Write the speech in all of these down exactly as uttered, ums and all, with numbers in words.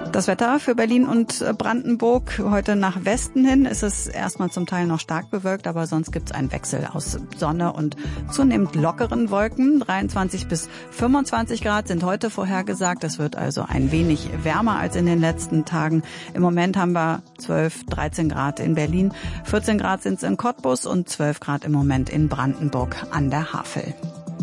Das Wetter für Berlin und Brandenburg. Heute nach Westen hin ist es erstmal zum Teil noch stark bewölkt, aber sonst gibt es einen Wechsel aus Sonne und zunehmend lockeren Wolken. dreiundzwanzig bis fünfundzwanzig Grad sind heute vorhergesagt. Es wird also ein wenig wärmer als in den letzten Tagen. Im Moment haben wir zwölf, dreizehn Grad in Berlin, vierzehn Grad sind es in Cottbus und zwölf Grad im Moment in Brandenburg an der Havel.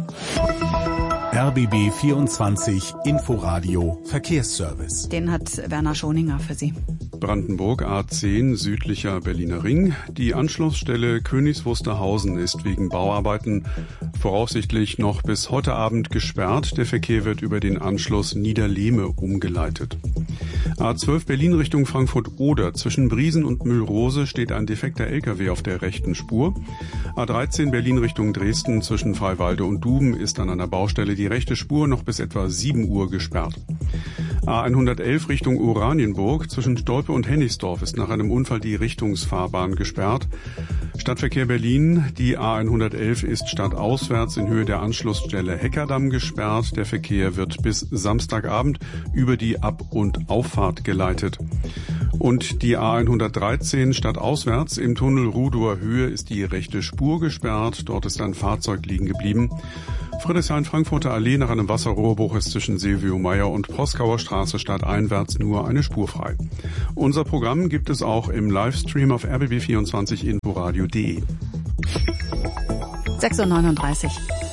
R B B vierundzwanzig Inforadio Verkehrsservice. Den hat Werner Schoninger für Sie. Brandenburg A zehn, südlicher Berliner Ring. Die Anschlussstelle Königs Wusterhausen ist wegen Bauarbeiten voraussichtlich noch bis heute Abend gesperrt. Der Verkehr wird über den Anschluss Niederlehme umgeleitet. A zwölf Berlin Richtung Frankfurt-Oder. Zwischen Briesen und Müllrose steht ein defekter L K W auf der rechten Spur. A dreizehn Berlin Richtung Dresden zwischen Freiwalde und Duben ist an einer Baustelle die rechte Spur noch bis etwa sieben Uhr gesperrt. A hundertelf Richtung Oranienburg zwischen Stolpe und Hennigsdorf ist nach einem Unfall die Richtungsfahrbahn gesperrt. Stadtverkehr Berlin, die A hundertelf ist stadtauswärts in Höhe der Anschlussstelle Heckerdamm gesperrt. Der Verkehr wird bis Samstagabend über die Ab- und Auffahrt geleitet. Und die A hundertdreizehn stadtauswärts im Tunnel Rudower Höhe ist die rechte Spur gesperrt. Dort ist ein Fahrzeug liegen geblieben. Friedrichshain-Frankfurter Allee nach einem Wasserrohrbruch ist zwischen Silvio-Meyer und Proskauer Straße stadteinwärts nur eine Spur frei. Unser Programm gibt es auch im Livestream auf r b b vierundzwanzig inforadio punkt de. sechs Uhr neununddreißig.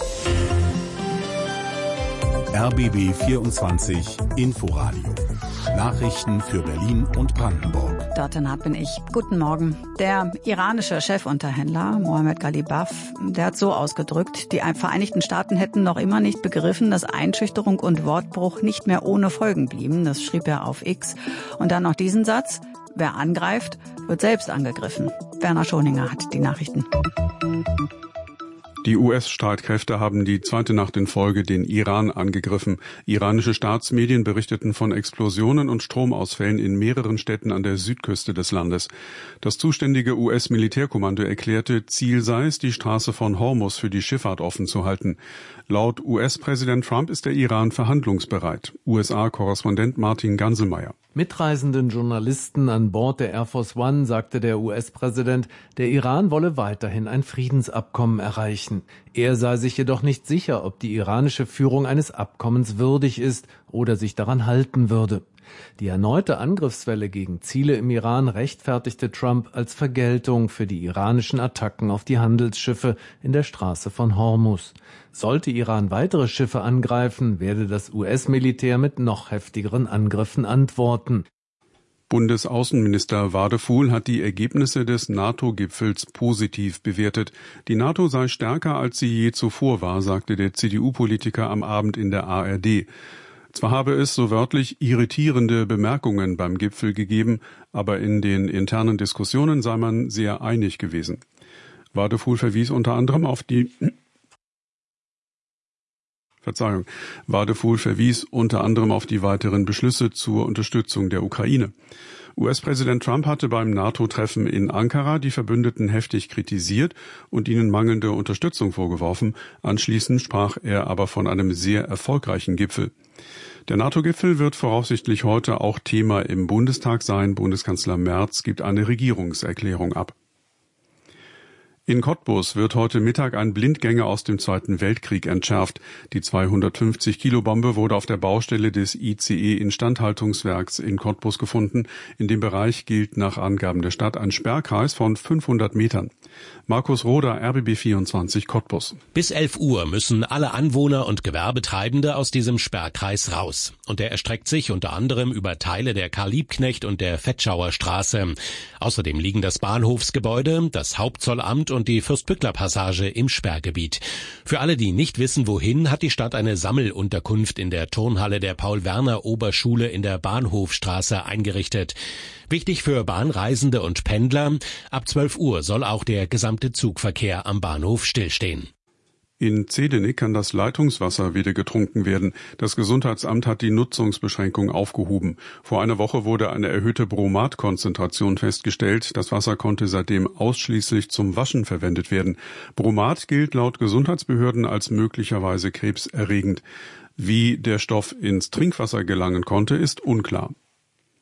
R B B vierundzwanzig Inforadio. Nachrichten für Berlin und Brandenburg. Dorthin bin ich. Guten Morgen. Der iranische Chefunterhändler Mohammed Ghalibaf, der hat so ausgedrückt, die Vereinigten Staaten hätten noch immer nicht begriffen, dass Einschüchterung und Wortbruch nicht mehr ohne Folgen blieben. Das schrieb er auf X. Und dann noch diesen Satz: Wer angreift, wird selbst angegriffen. Werner Schoninger hat die Nachrichten. Die U S-Streitkräfte haben die zweite Nacht in Folge den Iran angegriffen. Iranische Staatsmedien berichteten von Explosionen und Stromausfällen in mehreren Städten an der Südküste des Landes. Das zuständige U S-Militärkommando erklärte, Ziel sei es, die Straße von Hormuz für die Schifffahrt offen zu halten. Laut U S-Präsident Trump ist der Iran verhandlungsbereit. U S A-Korrespondent Martin Ganselmeier. Mitreisenden Journalisten an Bord der Air Force One sagte der U S-Präsident, der Iran wolle weiterhin ein Friedensabkommen erreichen. Er sei sich jedoch nicht sicher, ob die iranische Führung eines Abkommens würdig ist oder sich daran halten würde. Die erneute Angriffswelle gegen Ziele im Iran rechtfertigte Trump als Vergeltung für die iranischen Attacken auf die Handelsschiffe in der Straße von Hormuz. Sollte Iran weitere Schiffe angreifen, werde das U S-Militär mit noch heftigeren Angriffen antworten. Bundesaußenminister Wadefuhl hat die Ergebnisse des NATO-Gipfels positiv bewertet. Die NATO sei stärker, als sie je zuvor war, sagte der C D U-Politiker am Abend in der A R D. Zwar habe es so wörtlich irritierende Bemerkungen beim Gipfel gegeben, aber in den internen Diskussionen sei man sehr einig gewesen. Wadefuhl verwies unter anderem auf die Verzeihung. Wadefuhl verwies unter anderem auf die weiteren Beschlüsse zur Unterstützung der Ukraine. U S-Präsident Trump hatte beim NATO-Treffen in Ankara die Verbündeten heftig kritisiert und ihnen mangelnde Unterstützung vorgeworfen. Anschließend sprach er aber von einem sehr erfolgreichen Gipfel. Der NATO-Gipfel wird voraussichtlich heute auch Thema im Bundestag sein. Bundeskanzler Merz gibt eine Regierungserklärung ab. In Cottbus wird heute Mittag ein Blindgänger aus dem Zweiten Weltkrieg entschärft. Die zweihundertfünfzig Kilo Bombe wurde auf der Baustelle des I C E-Instandhaltungswerks in Cottbus gefunden. In dem Bereich gilt nach Angaben der Stadt ein Sperrkreis von fünfhundert Metern. Markus Roder, R B B vierundzwanzig Cottbus. Bis elf Uhr müssen alle Anwohner und Gewerbetreibende aus diesem Sperrkreis raus. Und der erstreckt sich unter anderem über Teile der Karl-Liebknecht und der Fetschauer Straße. Außerdem liegen das Bahnhofsgebäude, das Hauptzollamt und die Fürstbückler-Passage im Sperrgebiet. Für alle, die nicht wissen, wohin, hat die Stadt eine Sammelunterkunft in der Turnhalle der Paul-Werner-Oberschule in der Bahnhofstraße eingerichtet. Wichtig für Bahnreisende und Pendler, ab zwölf Uhr soll auch der gesamte Zugverkehr am Bahnhof stillstehen. In Zedenick kann das Leitungswasser wieder getrunken werden. Das Gesundheitsamt hat die Nutzungsbeschränkung aufgehoben. Vor einer Woche wurde eine erhöhte Bromatkonzentration festgestellt. Das Wasser konnte seitdem ausschließlich zum Waschen verwendet werden. Bromat gilt laut Gesundheitsbehörden als möglicherweise krebserregend. Wie der Stoff ins Trinkwasser gelangen konnte, ist unklar.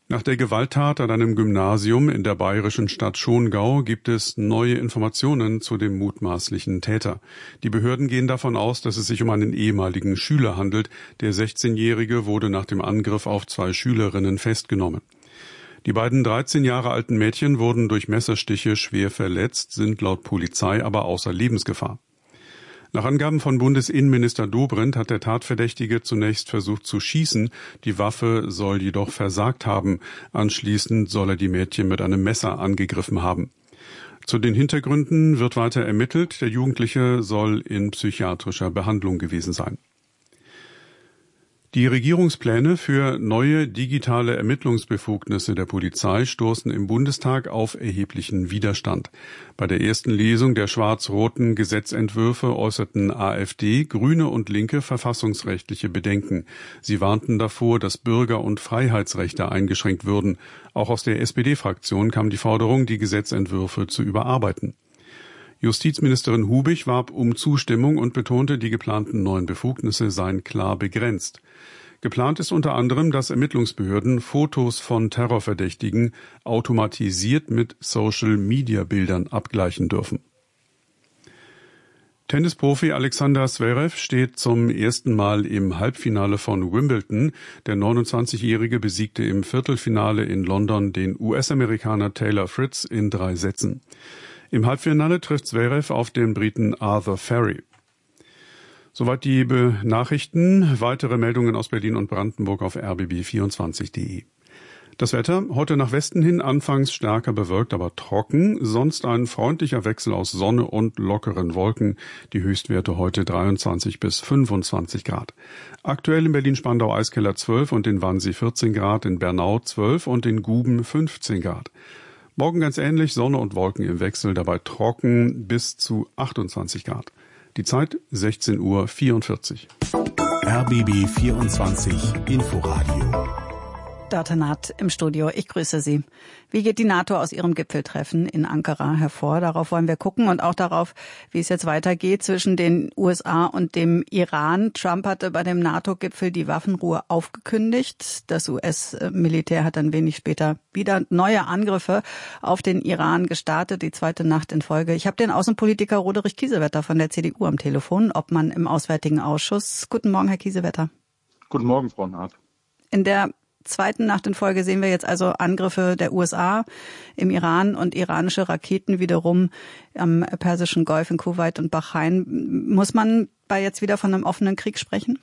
Nach der Gewalttat an einem Gymnasium in der bayerischen Stadt Schongau gibt es neue Informationen zu dem mutmaßlichen Täter. Die Behörden gehen davon aus, dass es sich um einen ehemaligen Schüler handelt. Der sechzehnjährige wurde nach dem Angriff auf zwei Schülerinnen festgenommen. Die beiden dreizehn Jahre alten Mädchen wurden durch Messerstiche schwer verletzt, sind laut Polizei aber außer Lebensgefahr. Nach Angaben von Bundesinnenminister Dobrindt hat der Tatverdächtige zunächst versucht zu schießen. Die Waffe soll jedoch versagt haben. Anschließend soll er die Mädchen mit einem Messer angegriffen haben. Zu den Hintergründen wird weiter ermittelt. Der Jugendliche soll in psychiatrischer Behandlung gewesen sein. Die Regierungspläne für neue digitale Ermittlungsbefugnisse der Polizei stoßen im Bundestag auf erheblichen Widerstand. Bei der ersten Lesung der schwarz-roten Gesetzentwürfe äußerten AfD, Grüne und Linke verfassungsrechtliche Bedenken. Sie warnten davor, dass Bürger- und Freiheitsrechte eingeschränkt würden. Auch aus der S P D-Fraktion kam die Forderung, die Gesetzentwürfe zu überarbeiten. Justizministerin Hubig warb um Zustimmung und betonte, die geplanten neuen Befugnisse seien klar begrenzt. Geplant ist unter anderem, dass Ermittlungsbehörden Fotos von Terrorverdächtigen automatisiert mit Social-Media-Bildern abgleichen dürfen. Tennisprofi Alexander Zverev steht zum ersten Mal im Halbfinale von Wimbledon. Der neunundzwanzigjährige besiegte im Viertelfinale in London den U S-Amerikaner Taylor Fritz in drei Sätzen. Im Halbfinale trifft Zverev auf den Briten Arthur Ferry. Soweit die Nachrichten. Weitere Meldungen aus Berlin und Brandenburg auf r b b vierundzwanzig punkt de. Das Wetter, heute nach Westen hin anfangs stärker bewölkt, aber trocken. Sonst ein freundlicher Wechsel aus Sonne und lockeren Wolken. Die Höchstwerte heute dreiundzwanzig bis fünfundzwanzig Grad. Aktuell in Berlin-Spandau Eiskeller zwölf und in Wannsee vierzehn Grad, in Bernau zwölf und in Guben fünfzehn Grad. Morgen ganz ähnlich, Sonne und Wolken im Wechsel, dabei trocken bis zu achtundzwanzig Grad. Die Zeit sechzehn Uhr vierundvierzig. R B B vierundzwanzig Inforadio. Dörte Naht im Studio. Ich grüße Sie. Wie geht die NATO aus ihrem Gipfeltreffen in Ankara hervor? Darauf wollen wir gucken und auch darauf, wie es jetzt weitergeht zwischen den U S A und dem Iran. Trump hatte bei dem NATO-Gipfel die Waffenruhe aufgekündigt. Das U S-Militär hat dann wenig später wieder neue Angriffe auf den Iran gestartet, die zweite Nacht in Folge. Ich habe den Außenpolitiker Roderich Kiesewetter von der C D U am Telefon, Obmann im Auswärtigen Ausschuss. Guten Morgen, Herr Kiesewetter. Guten Morgen, Frau Naht. In der zweiten Nacht in Folge sehen wir jetzt also Angriffe der U S A im Iran und iranische Raketen wiederum am Persischen Golf in Kuwait und Bahrain. Muss man bei jetzt wieder von einem offenen Krieg sprechen?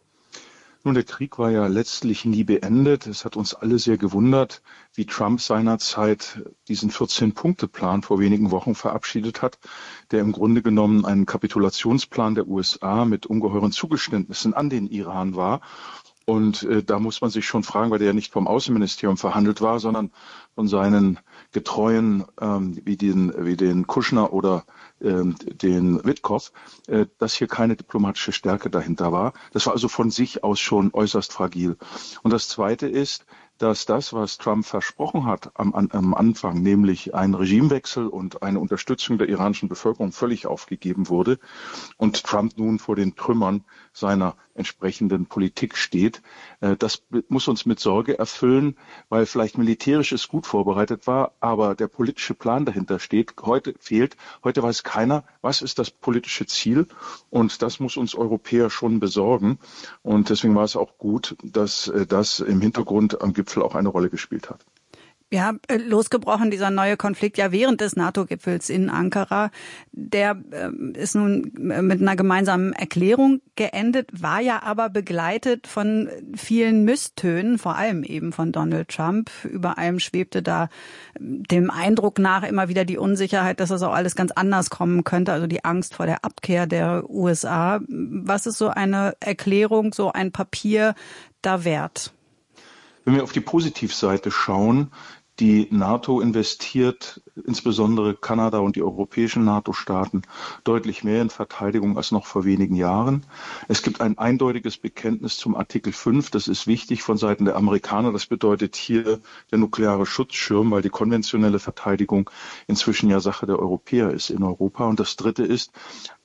Nun, der Krieg war ja letztlich nie beendet. Es hat uns alle sehr gewundert, wie Trump seinerzeit diesen vierzehn-Punkte-Plan vor wenigen Wochen verabschiedet hat, der im Grunde genommen ein Kapitulationsplan der U S A mit ungeheuren Zugeständnissen an den Iran war. Und äh, da muss man sich schon fragen, weil der ja nicht vom Außenministerium verhandelt war, sondern von seinen Getreuen ähm, wie den wie den Kushner oder ähm, den Witkow, äh, dass hier keine diplomatische Stärke dahinter war. Das war also von sich aus schon äußerst fragil. Und das Zweite ist, dass das, was Trump versprochen hat am, am Anfang, nämlich ein Regimewechsel und eine Unterstützung der iranischen Bevölkerung, völlig aufgegeben wurde und Trump nun vor den Trümmern seiner entsprechenden Politik steht. Das muss uns mit Sorge erfüllen, weil vielleicht militärisch es gut vorbereitet war, aber der politische Plan dahinter steht, heute fehlt. Heute weiß keiner, was ist das politische Ziel, und das muss uns Europäer schon besorgen. Und deswegen war es auch gut, dass das im Hintergrund am Gipfel auch eine Rolle gespielt hat. Ja, losgebrochen dieser neue Konflikt ja während des NATO-Gipfels in Ankara. Der äh, ist nun mit einer gemeinsamen Erklärung geendet, war ja aber begleitet von vielen Misstönen, vor allem eben von Donald Trump. Über allem schwebte da dem Eindruck nach immer wieder die Unsicherheit, dass das auch alles ganz anders kommen könnte, also die Angst vor der Abkehr der U S A. Was ist so eine Erklärung, so ein Papier da wert? Wenn wir auf die Positivseite schauen, die NATO investiert, insbesondere Kanada und die europäischen NATO-Staaten, deutlich mehr in Verteidigung als noch vor wenigen Jahren. Es gibt ein eindeutiges Bekenntnis zum Artikel fünf. Das ist wichtig von Seiten der Amerikaner. Das bedeutet hier der nukleare Schutzschirm, weil die konventionelle Verteidigung inzwischen ja Sache der Europäer ist in Europa. Und das Dritte ist,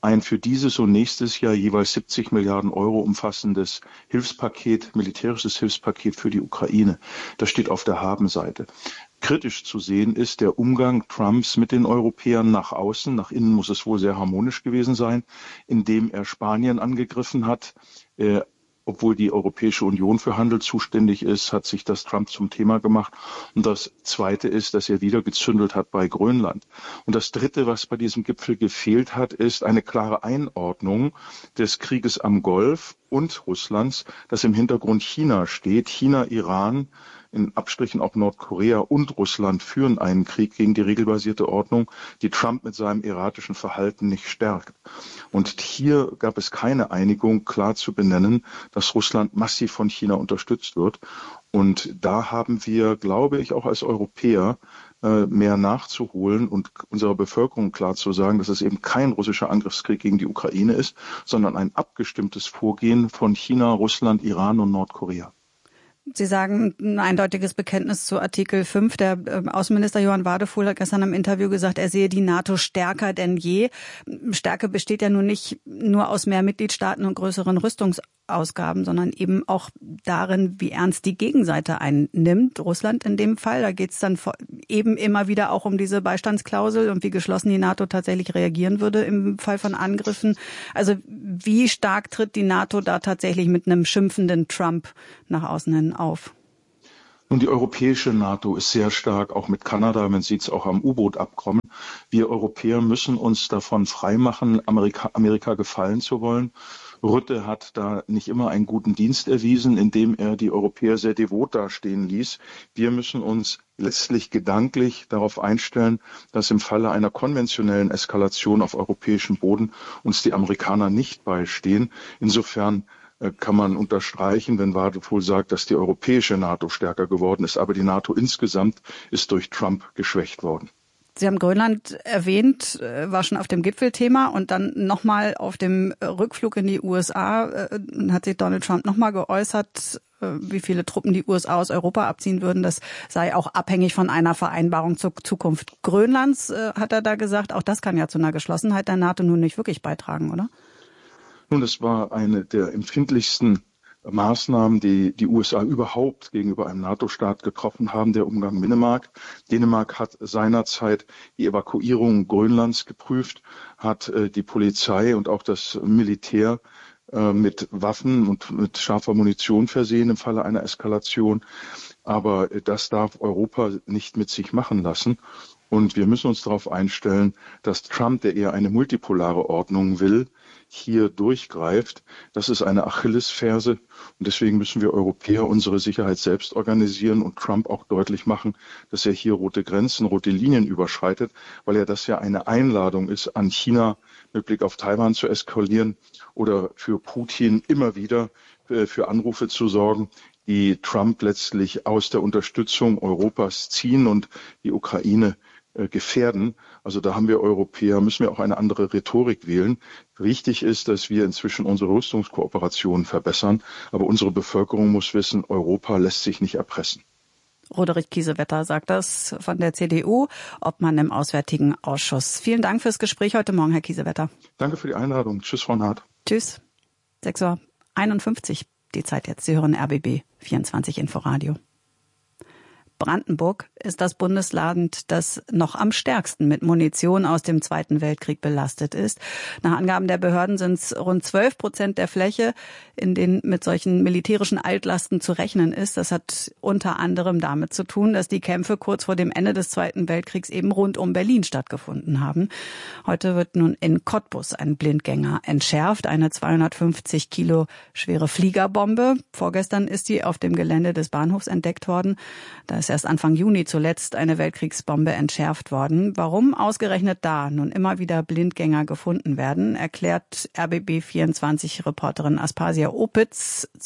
ein für dieses und nächstes Jahr jeweils siebzig Milliarden Euro umfassendes Hilfspaket, militärisches Hilfspaket für die Ukraine. Das steht auf der Habenseite. Kritisch zu sehen ist der Umgang Trumps mit den Europäern nach außen. Nach innen muss es wohl sehr harmonisch gewesen sein, indem er Spanien angegriffen hat. Äh, Obwohl die Europäische Union für Handel zuständig ist, hat sich das Trump zum Thema gemacht. Und das Zweite ist, dass er wieder gezündelt hat bei Grönland. Und das Dritte, was bei diesem Gipfel gefehlt hat, ist eine klare Einordnung des Krieges am Golf und Russlands, dass im Hintergrund China steht. China, Iran, in Abstrichen auch Nordkorea und Russland führen einen Krieg gegen die regelbasierte Ordnung, die Trump mit seinem erratischen Verhalten nicht stärkt. Und hier gab es keine Einigung, klar zu benennen, dass Russland massiv von China unterstützt wird. Und da haben wir, glaube ich, auch als Europäer mehr nachzuholen und unserer Bevölkerung klar zu sagen, dass es eben kein russischer Angriffskrieg gegen die Ukraine ist, sondern ein abgestimmtes Vorgehen von China, Russland, Iran und Nordkorea. Sie sagen ein eindeutiges Bekenntnis zu Artikel fünf. Der Außenminister Johann Wadefuhl hat gestern im Interview gesagt, er sehe die NATO stärker denn je. Stärke besteht ja nun nicht nur aus mehr Mitgliedstaaten und größeren Rüstungsausgaben, sondern eben auch darin, wie ernst die Gegenseite einnimmt. Russland in dem Fall, da geht es dann eben immer wieder auch um diese Beistandsklausel und wie geschlossen die NATO tatsächlich reagieren würde im Fall von Angriffen. Also wie stark tritt die NATO da tatsächlich mit einem schimpfenden Trump nach außen hin auf? Nun, die europäische NATO ist sehr stark, auch mit Kanada, man sieht es auch am U-Boot-Abkommen. Wir Europäer müssen uns davon freimachen, Amerika, Amerika gefallen zu wollen. Rutte hat da nicht immer einen guten Dienst erwiesen, indem er die Europäer sehr devot dastehen ließ. Wir müssen uns letztlich gedanklich darauf einstellen, dass im Falle einer konventionellen Eskalation auf europäischem Boden uns die Amerikaner nicht beistehen. Insofern kann man unterstreichen, wenn Wadefuhl sagt, dass die europäische NATO stärker geworden ist. Aber die NATO insgesamt ist durch Trump geschwächt worden. Sie haben Grönland erwähnt, war schon auf dem Gipfelthema und dann nochmal auf dem Rückflug in die U S A hat sich Donald Trump nochmal geäußert, wie viele Truppen die U S A aus Europa abziehen würden. Das sei auch abhängig von einer Vereinbarung zur Zukunft Grönlands, hat er da gesagt. Auch das kann ja zu einer Geschlossenheit der NATO nun nicht wirklich beitragen, oder? Nun, das war eine der empfindlichsten Maßnahmen, die die U S A überhaupt gegenüber einem NATO-Staat getroffen haben, der Umgang mit Dänemark. Dänemark hat seinerzeit die Evakuierung Grönlands geprüft, hat äh, die Polizei und auch das Militär äh, mit Waffen und mit scharfer Munition versehen im Falle einer Eskalation. Aber äh, das darf Europa nicht mit sich machen lassen. Und wir müssen uns darauf einstellen, dass Trump, der eher eine multipolare Ordnung will, hier durchgreift. Das ist eine Achillesferse. Und deswegen müssen wir Europäer unsere Sicherheit selbst organisieren und Trump auch deutlich machen, dass er hier rote Grenzen, rote Linien überschreitet, weil ja das ja eine Einladung ist, an China mit Blick auf Taiwan zu eskalieren oder für Putin immer wieder für Anrufe zu sorgen, die Trump letztlich aus der Unterstützung Europas ziehen und die Ukraine gefährden. Also da haben wir Europäer, müssen wir auch eine andere Rhetorik wählen. Wichtig ist, dass wir inzwischen unsere Rüstungskooperationen verbessern, aber unsere Bevölkerung muss wissen, Europa lässt sich nicht erpressen. Roderich Kiesewetter sagt das von der C D U, Obmann im Auswärtigen Ausschuss. Vielen Dank fürs Gespräch heute Morgen, Herr Kiesewetter. Danke für die Einladung. Tschüss, Frau Naht. Tschüss. sechs Uhr einundfünfzig, die Zeit jetzt. Sie hören R B B vierundzwanzig Inforadio. Brandenburg ist das Bundesland, das noch am stärksten mit Munition aus dem Zweiten Weltkrieg belastet ist. Nach Angaben der Behörden sind es rund zwölf Prozent der Fläche, in denen mit solchen militärischen Altlasten zu rechnen ist. Das hat unter anderem damit zu tun, dass die Kämpfe kurz vor dem Ende des Zweiten Weltkriegs eben rund um Berlin stattgefunden haben. Heute wird nun in Cottbus ein Blindgänger entschärft, eine zweihundertfünfzig Kilo schwere Fliegerbombe. Vorgestern ist die auf dem Gelände des Bahnhofs entdeckt worden. Da ist erst Anfang Juni zuletzt eine Weltkriegsbombe entschärft worden. Warum ausgerechnet da nun immer wieder Blindgänger gefunden werden, erklärt R B B vierundzwanzig Reporterin Aspasia Opitz so.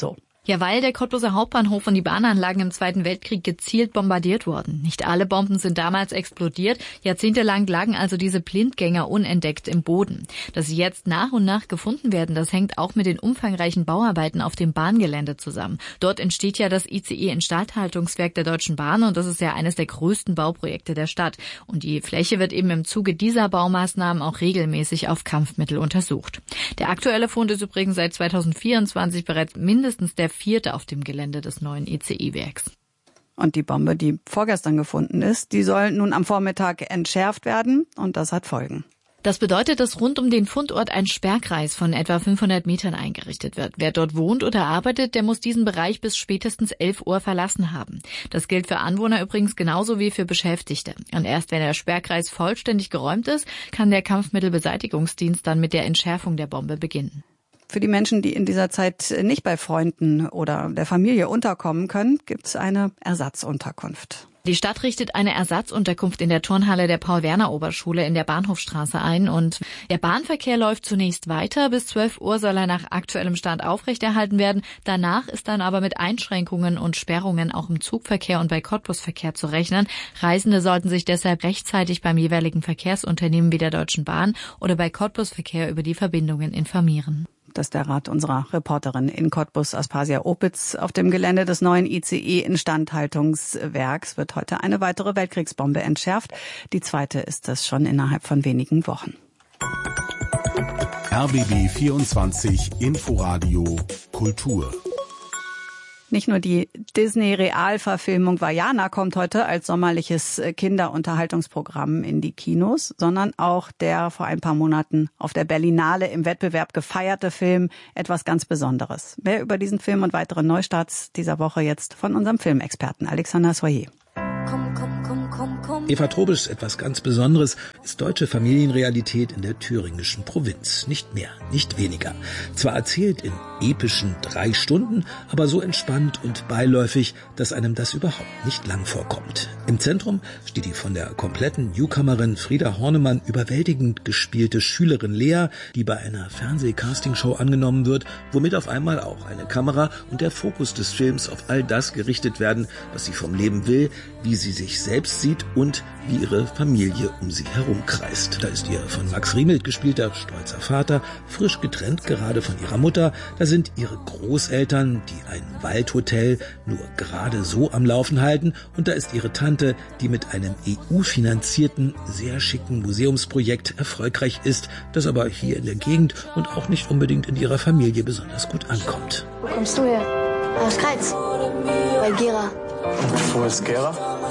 Ja, weil der Cottbuser Hauptbahnhof und die Bahnanlagen im Zweiten Weltkrieg gezielt bombardiert wurden. Nicht alle Bomben sind damals explodiert. Jahrzehntelang lagen also diese Blindgänger unentdeckt im Boden. Dass sie jetzt nach und nach gefunden werden, das hängt auch mit den umfangreichen Bauarbeiten auf dem Bahngelände zusammen. Dort entsteht ja das I C E-Instandhaltungswerk der Deutschen Bahn und das ist ja eines der größten Bauprojekte der Stadt. Und die Fläche wird eben im Zuge dieser Baumaßnahmen auch regelmäßig auf Kampfmittel untersucht. Der aktuelle Fund ist übrigens seit zweitausendvierundzwanzig bereits mindestens der vierte auf dem Gelände des neuen I C E-Werks. Und die Bombe, die vorgestern gefunden ist, die soll nun am Vormittag entschärft werden und das hat Folgen. Das bedeutet, dass rund um den Fundort ein Sperrkreis von etwa fünfhundert Metern eingerichtet wird. Wer dort wohnt oder arbeitet, der muss diesen Bereich bis spätestens elf Uhr verlassen haben. Das gilt für Anwohner übrigens genauso wie für Beschäftigte. Und erst wenn der Sperrkreis vollständig geräumt ist, kann der Kampfmittelbeseitigungsdienst dann mit der Entschärfung der Bombe beginnen. Für die Menschen, die in dieser Zeit nicht bei Freunden oder der Familie unterkommen können, gibt es eine Ersatzunterkunft. Die Stadt richtet eine Ersatzunterkunft in der Turnhalle der Paul-Werner-Oberschule in der Bahnhofstraße ein und der Bahnverkehr läuft zunächst weiter. Bis zwölf Uhr soll er nach aktuellem Stand aufrechterhalten werden. Danach ist dann aber mit Einschränkungen und Sperrungen auch im Zugverkehr und bei Cottbusverkehr zu rechnen. Reisende sollten sich deshalb rechtzeitig beim jeweiligen Verkehrsunternehmen wie der Deutschen Bahn oder bei Cottbusverkehr über die Verbindungen informieren. Das ist der Rat unserer Reporterin in Cottbus, Aspasia Opitz. Auf dem Gelände des neuen I C E-Instandhaltungswerks wird heute eine weitere Weltkriegsbombe entschärft. Die zweite ist es schon innerhalb von wenigen Wochen. R B B vierundzwanzig Inforadio Kultur. Nicht nur die Disney-Realverfilmung Vaiana kommt heute als sommerliches Kinderunterhaltungsprogramm in die Kinos, sondern auch der vor ein paar Monaten auf der Berlinale im Wettbewerb gefeierte Film Etwas ganz Besonderes. Mehr über diesen Film und weitere Neustarts dieser Woche jetzt von unserem Filmexperten Alexander Soyer. Komm, komm, komm, komm, komm. Eva Trobischs Etwas ganz Besonderes ist deutsche Familienrealität in der thüringischen Provinz. Nicht mehr, nicht weniger. Zwar erzählt in epischen drei Stunden, aber so entspannt und beiläufig, dass einem das überhaupt nicht lang vorkommt. Im Zentrum steht die von der kompletten Newcomerin Frieda Hornemann überwältigend gespielte Schülerin Lea, die bei einer Fernseh-Castingshow angenommen wird, womit auf einmal auch eine Kamera und der Fokus des Films auf all das gerichtet werden, was sie vom Leben will, wie sie sich selbst sieht und wie ihre Familie um sie herum kreist. Da ist ihr von Max Riemelt gespielter stolzer Vater, frisch getrennt gerade von ihrer Mutter. Da sind ihre Großeltern, die ein Waldhotel nur gerade so am Laufen halten. Und da ist ihre Tante, die mit einem E U-finanzierten, sehr schicken Museumsprojekt erfolgreich ist, das aber hier in der Gegend und auch nicht unbedingt in ihrer Familie besonders gut ankommt. Wo kommst du her? Aus Kreiz. Bei Gera. Wo ist Gera?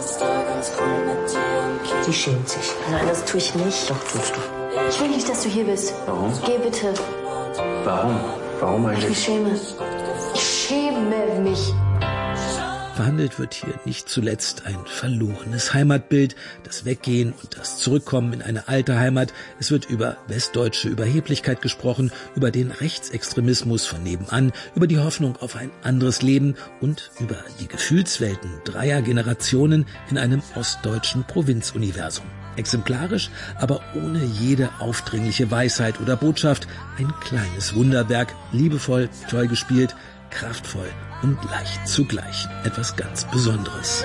Die schämt sich. Nein, das tue ich nicht. Doch, tust du. Ich will nicht, dass du hier bist. Warum? Geh bitte. Warum? Warum eigentlich? Ich schäme. Ich schäme mich. Verhandelt wird hier nicht zuletzt ein verlorenes Heimatbild, das Weggehen und das Zurückkommen in eine alte Heimat. Es wird über westdeutsche Überheblichkeit gesprochen, über den Rechtsextremismus von nebenan, über die Hoffnung auf ein anderes Leben und über die Gefühlswelten dreier Generationen in einem ostdeutschen Provinzuniversum. Exemplarisch, aber ohne jede aufdringliche Weisheit oder Botschaft, ein kleines Wunderwerk, liebevoll, toll gespielt, kraftvoll und leicht zugleich. Etwas ganz Besonderes.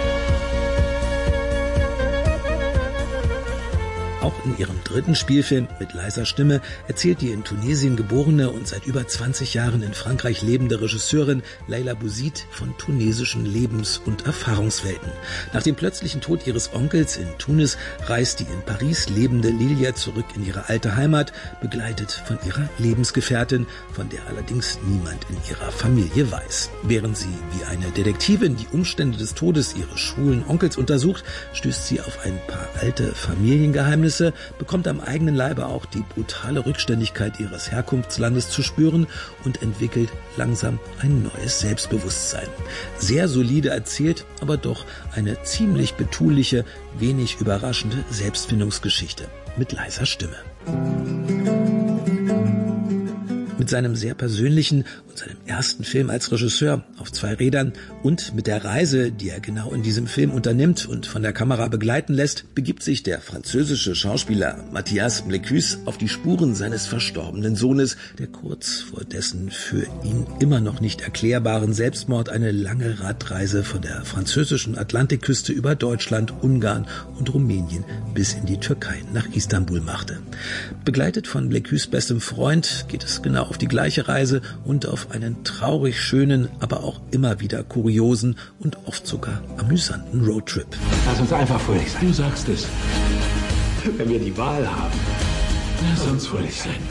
Auch in ihrem dritten Spielfilm mit leiser Stimme erzählt die in Tunesien geborene und seit über zwanzig Jahren in Frankreich lebende Regisseurin Leila Bouzid von tunesischen Lebens- und Erfahrungswelten. Nach dem plötzlichen Tod ihres Onkels in Tunis reist die in Paris lebende Lilia zurück in ihre alte Heimat, begleitet von ihrer Lebensgefährtin, von der allerdings niemand in ihrer Familie weiß. Während sie wie eine Detektivin die Umstände des Todes ihres schwulen Onkels untersucht, stößt sie auf ein paar alte Familiengeheimnisse, bekommt am eigenen Leibe auch die brutale Rückständigkeit ihres Herkunftslandes zu spüren und entwickelt langsam ein neues Selbstbewusstsein. Sehr solide erzählt, aber doch eine ziemlich betuliche, wenig überraschende Selbstfindungsgeschichte mit leiser Stimme. Mit Mit seinem sehr persönlichen und seinem ersten Film als Regisseur auf zwei Rädern und mit der Reise, die er genau in diesem Film unternimmt und von der Kamera begleiten lässt, begibt sich der französische Schauspieler Mathias Blécus auf die Spuren seines verstorbenen Sohnes, der kurz vor dessen für ihn immer noch nicht erklärbaren Selbstmord eine lange Radreise von der französischen Atlantikküste über Deutschland, Ungarn und Rumänien bis in die Türkei nach Istanbul machte. Begleitet von Blécus' bestem Freund geht es genau auf die gleiche Reise und auf einen traurig schönen, aber auch immer wieder kuriosen und oft sogar amüsanten Roadtrip. Lass uns einfach fröhlich sein. Du sagst es. Wenn wir die Wahl haben, lass uns fröhlich sein.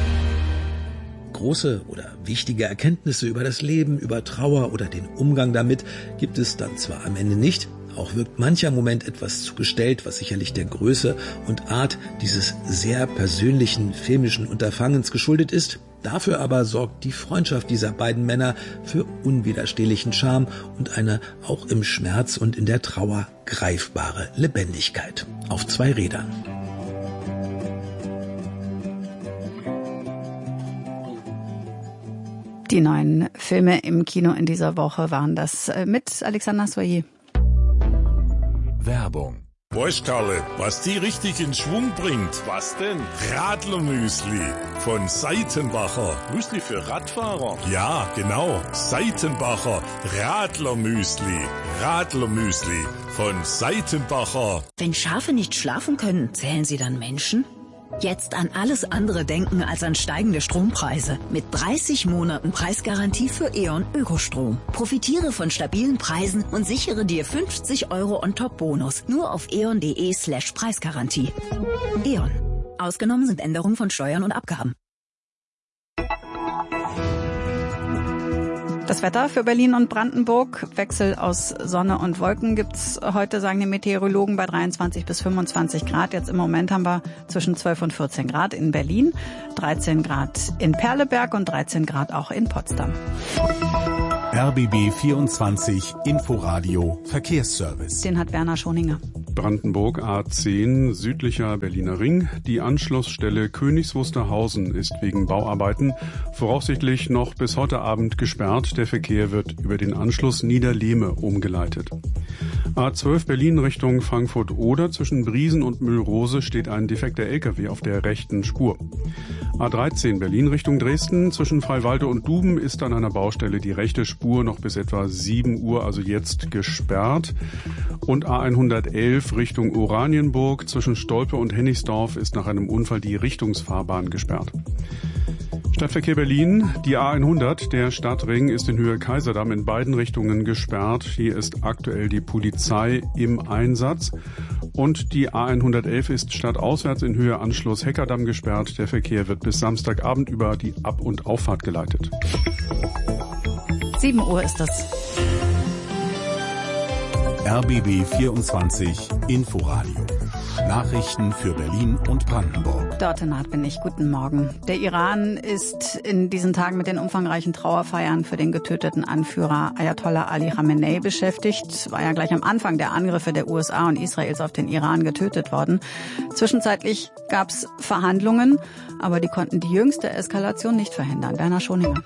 Große oder wichtige Erkenntnisse über das Leben, über Trauer oder den Umgang damit gibt es dann zwar am Ende nicht, auch wirkt mancher Moment etwas zu gestellt, was sicherlich der Größe und Art dieses sehr persönlichen filmischen Unterfangens geschuldet ist. Dafür aber sorgt die Freundschaft dieser beiden Männer für unwiderstehlichen Charme und eine auch im Schmerz und in der Trauer greifbare Lebendigkeit. Auf zwei Rädern. Die neuen Filme im Kino in dieser Woche waren das mit Alexander Soyer. Werbung. Weißt Karle, was die richtig in Schwung bringt? Was denn? Radlermüsli von Seitenbacher. Müsli für Radfahrer? Ja, genau. Seitenbacher Radlermüsli. Radlermüsli von Seitenbacher. Wenn Schafe nicht schlafen können, zählen sie dann Menschen? Jetzt an alles andere denken als an steigende Strompreise. Mit dreißig Monaten Preisgarantie für E.ON Ökostrom. Profitiere von stabilen Preisen und sichere dir fünfzig Euro On-Top-Bonus. Nur auf eon.de slash Preisgarantie. E.ON. Ausgenommen sind Änderungen von Steuern und Abgaben. Das Wetter für Berlin und Brandenburg. Wechsel aus Sonne und Wolken gibt's heute, sagen die Meteorologen, bei dreiundzwanzig bis fünfundzwanzig Grad. Jetzt im Moment haben wir zwischen zwölf und vierzehn Grad in Berlin, dreizehn Grad in Perleberg und dreizehn Grad auch in Potsdam. R B B vierundzwanzig Inforadio Verkehrsservice. Den hat Werner Schoninger. Brandenburg A zehn, südlicher Berliner Ring. Die Anschlussstelle Königs Wusterhausen ist wegen Bauarbeiten voraussichtlich noch bis heute Abend gesperrt. Der Verkehr wird über den Anschluss Niederlehme umgeleitet. A zwölf Berlin Richtung Frankfurt-Oder. Zwischen Briesen und Mühlrose steht ein defekter L K W auf der rechten Spur. A dreizehn Berlin Richtung Dresden. Zwischen Freiwalde und Duben ist an einer Baustelle die rechte Spur noch bis etwa sieben Uhr, also jetzt gesperrt. Und A hundertelf Richtung Oranienburg. Zwischen Stolpe und Hennigsdorf ist nach einem Unfall die Richtungsfahrbahn gesperrt. Stadtverkehr Berlin, die A hundert, der Stadtring, ist in Höhe Kaiserdamm in beiden Richtungen gesperrt. Hier ist aktuell die Polizei im Einsatz. Und die A hundertelf ist stadtauswärts in Höhe Anschluss Heckerdamm gesperrt. Der Verkehr wird bis Samstagabend über die Ab- und Auffahrt geleitet. sieben Uhr ist das. R B B vierundzwanzig Inforadio. Nachrichten für Berlin und Brandenburg. Dort bin ich. Guten Morgen. Der Iran ist in diesen Tagen mit den umfangreichen Trauerfeiern für den getöteten Anführer Ayatollah Ali Khamenei beschäftigt. War ja gleich am Anfang der Angriffe der U S A und Israels auf den Iran getötet worden. Zwischenzeitlich gab es Verhandlungen, aber die konnten die jüngste Eskalation nicht verhindern. Werner Schoninger.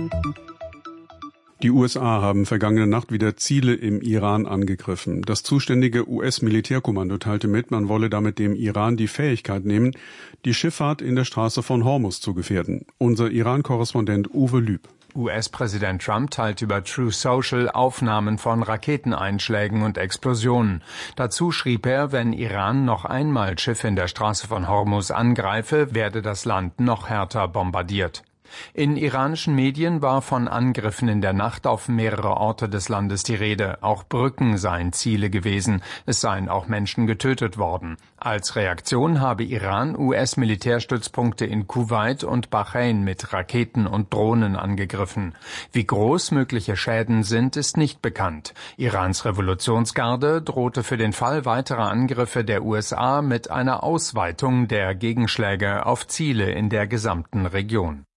Die U S A haben vergangene Nacht wieder Ziele im Iran angegriffen. Das zuständige U S-Militärkommando teilte mit, man wolle damit dem Iran die Fähigkeit nehmen, die Schifffahrt in der Straße von Hormuz zu gefährden. Unser Iran-Korrespondent Uwe Lüb. U S-Präsident Trump teilt über True Social Aufnahmen von Raketeneinschlägen und Explosionen. Dazu schrieb er, wenn Iran noch einmal Schiffe in der Straße von Hormuz angreife, werde das Land noch härter bombardiert. In iranischen Medien war von Angriffen in der Nacht auf mehrere Orte des Landes die Rede. Auch Brücken seien Ziele gewesen. Es seien auch Menschen getötet worden. Als Reaktion habe Iran U S-Militärstützpunkte in Kuwait und Bahrain mit Raketen und Drohnen angegriffen. Wie groß mögliche Schäden sind, ist nicht bekannt. Irans Revolutionsgarde drohte für den Fall weiterer Angriffe der U S A mit einer Ausweitung der Gegenschläge auf Ziele in der gesamten Region.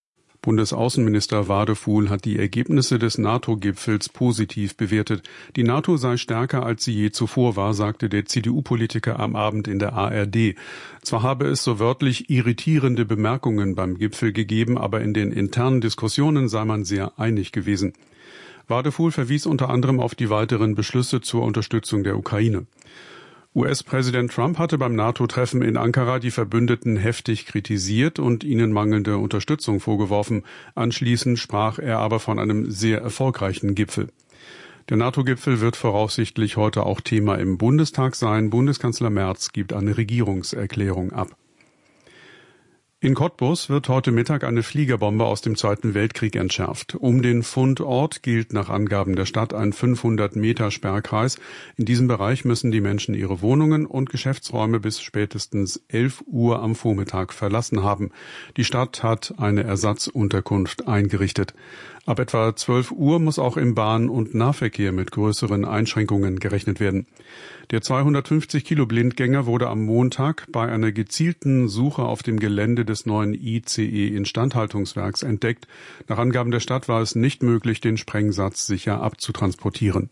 Bundesaußenminister Wadefuhl hat die Ergebnisse des NATO-Gipfels positiv bewertet. Die NATO sei stärker, als sie je zuvor war, sagte der C D U-Politiker am Abend in der A R D. Zwar habe es so wörtlich irritierende Bemerkungen beim Gipfel gegeben, aber in den internen Diskussionen sei man sehr einig gewesen. Wadefuhl verwies unter anderem auf die weiteren Beschlüsse zur Unterstützung der Ukraine. U S-Präsident Trump hatte beim NATO-Treffen in Ankara die Verbündeten heftig kritisiert und ihnen mangelnde Unterstützung vorgeworfen. Anschließend sprach er aber von einem sehr erfolgreichen Gipfel. Der NATO-Gipfel wird voraussichtlich heute auch Thema im Bundestag sein. Bundeskanzler Merz gibt eine Regierungserklärung ab. In Cottbus wird heute Mittag eine Fliegerbombe aus dem Zweiten Weltkrieg entschärft. Um den Fundort gilt nach Angaben der Stadt ein fünfhundert Meter Sperrkreis. In diesem Bereich müssen die Menschen ihre Wohnungen und Geschäftsräume bis spätestens elf Uhr am Vormittag verlassen haben. Die Stadt hat eine Ersatzunterkunft eingerichtet. Ab etwa zwölf Uhr muss auch im Bahn- und Nahverkehr mit größeren Einschränkungen gerechnet werden. Der zweihundertfünfzig Kilo Blindgänger wurde am Montag bei einer gezielten Suche auf dem Gelände des neuen I C E-Instandhaltungswerks entdeckt. Nach Angaben der Stadt war es nicht möglich, den Sprengsatz sicher abzutransportieren.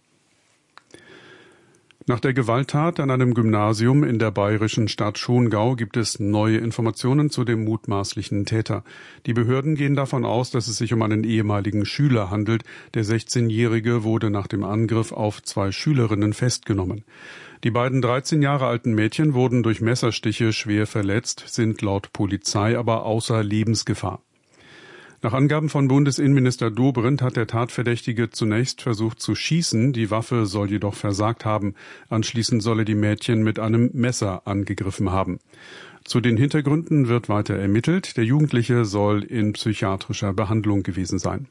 Nach der Gewalttat an einem Gymnasium in der bayerischen Stadt Schongau gibt es neue Informationen zu dem mutmaßlichen Täter. Die Behörden gehen davon aus, dass es sich um einen ehemaligen Schüler handelt. Der sechzehnjährige wurde nach dem Angriff auf zwei Schülerinnen festgenommen. Die beiden dreizehn Jahre alten Mädchen wurden durch Messerstiche schwer verletzt, sind laut Polizei aber außer Lebensgefahr. Nach Angaben von Bundesinnenminister Dobrindt hat der Tatverdächtige zunächst versucht zu schießen, die Waffe soll jedoch versagt haben. Anschließend soll er die Mädchen mit einem Messer angegriffen haben. Zu den Hintergründen wird weiter ermittelt. Der Jugendliche soll in psychiatrischer Behandlung gewesen sein.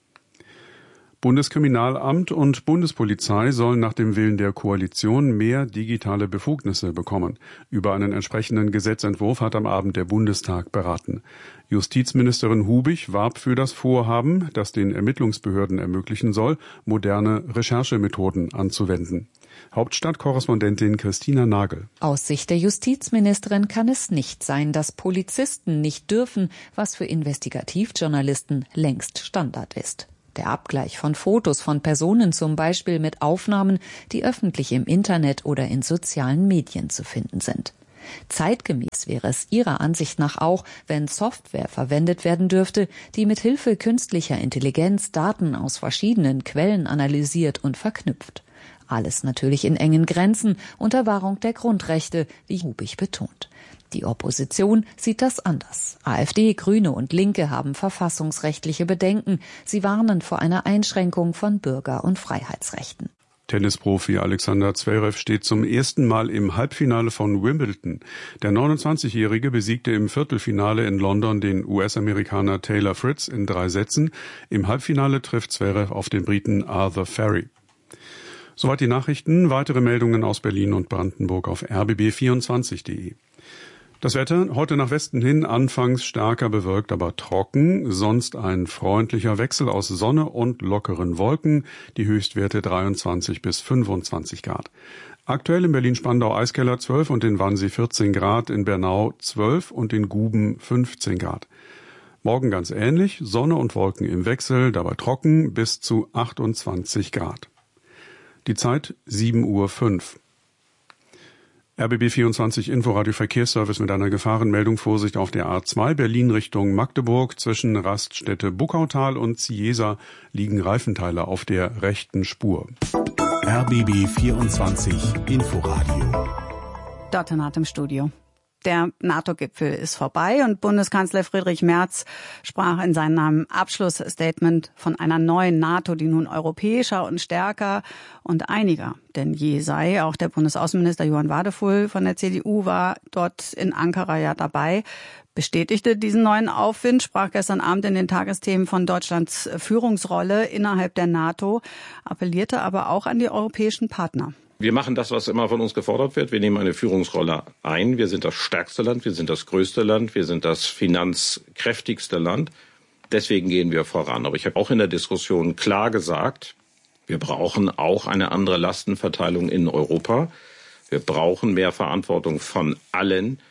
Bundeskriminalamt und Bundespolizei sollen nach dem Willen der Koalition mehr digitale Befugnisse bekommen. Über einen entsprechenden Gesetzentwurf hat am Abend der Bundestag beraten. Justizministerin Hubig warb für das Vorhaben, das den Ermittlungsbehörden ermöglichen soll, moderne Recherchemethoden anzuwenden. Hauptstadtkorrespondentin Christina Nagel. Aus Sicht der Justizministerin kann es nicht sein, dass Polizisten nicht dürfen, was für Investigativjournalisten längst Standard ist. Der Abgleich von Fotos von Personen zum Beispiel mit Aufnahmen, die öffentlich im Internet oder in sozialen Medien zu finden sind. Zeitgemäß wäre es ihrer Ansicht nach auch, wenn Software verwendet werden dürfte, die mit Hilfe künstlicher Intelligenz Daten aus verschiedenen Quellen analysiert und verknüpft. Alles natürlich in engen Grenzen, unter Wahrung der Grundrechte, wie Hubig betont. Die Opposition sieht das anders. AfD, Grüne und Linke haben verfassungsrechtliche Bedenken. Sie warnen vor einer Einschränkung von Bürger- und Freiheitsrechten. Tennisprofi Alexander Zverev steht zum ersten Mal im Halbfinale von Wimbledon. Der neunundzwanzigjährige besiegte im Viertelfinale in London den U S-Amerikaner Taylor Fritz in drei Sätzen. Im Halbfinale trifft Zverev auf den Briten Arthur Ferry. Soweit die Nachrichten. Weitere Meldungen aus Berlin und Brandenburg auf r b b vierundzwanzig punkt de. Das Wetter heute nach Westen hin anfangs stärker bewölkt, aber trocken, sonst ein freundlicher Wechsel aus Sonne und lockeren Wolken, die Höchstwerte dreiundzwanzig bis fünfundzwanzig Grad. Aktuell in Berlin-Spandau Eiskeller zwölf und in Wannsee vierzehn Grad, in Bernau zwölf und in Guben fünfzehn Grad. Morgen ganz ähnlich, Sonne und Wolken im Wechsel, dabei trocken bis zu achtundzwanzig Grad. Die Zeit sieben Uhr fünf. R B B vierundzwanzig Inforadio Verkehrsservice mit einer Gefahrenmeldung. Vorsicht auf der A zwei Berlin Richtung Magdeburg. Zwischen Raststätte Buckautal und Ciesa liegen Reifenteile auf der rechten Spur. R B B vierundzwanzig Inforadio. Dottin hat im Studio. Der NATO-Gipfel ist vorbei und Bundeskanzler Friedrich Merz sprach in seinem Abschlussstatement von einer neuen NATO, die nun europäischer und stärker und einiger denn je sei. Auch der Bundesaußenminister Johann Wadefuhl von der C D U war dort in Ankara ja dabei, bestätigte diesen neuen Aufwind, sprach gestern Abend in den Tagesthemen von Deutschlands Führungsrolle innerhalb der NATO, appellierte aber auch an die europäischen Partner. Wir machen das, was immer von uns gefordert wird. Wir nehmen eine Führungsrolle ein. Wir sind das stärkste Land, wir sind das größte Land, wir sind das finanzkräftigste Land. Deswegen gehen wir voran. Aber ich habe auch in der Diskussion klar gesagt, wir brauchen auch eine andere Lastenverteilung in Europa. Wir brauchen mehr Verantwortung von allen.